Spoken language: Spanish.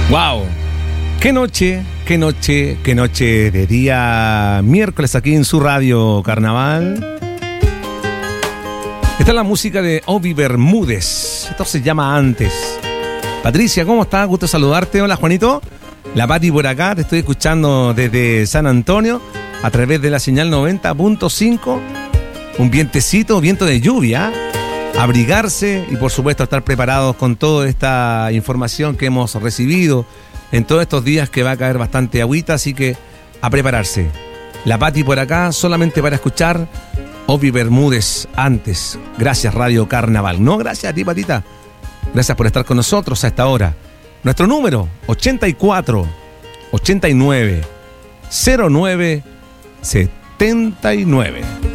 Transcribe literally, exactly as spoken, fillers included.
Wow, qué noche, qué noche, qué noche de día miércoles aquí en su radio Carnaval. Esta es la música de Obi Bermúdez. Esto se llama Antes. Patricia, ¿cómo estás? Gusto saludarte. Hola, Juanito. La Pati por acá, te estoy escuchando desde San Antonio a través de la señal noventa punto cinco. Un vientecito, viento de lluvia. Abrigarse y por supuesto estar preparados con toda esta información que hemos recibido en todos estos días, que va a caer bastante agüita, así que a prepararse. La Pati por acá solamente para escuchar Obi Bermúdez Antes. Gracias Radio Carnaval. No, gracias a ti, Patita. Gracias por estar con nosotros a esta hora. Nuestro número ochenta y cuatro, ochenta y nueve, cero nueve, setenta y nueve.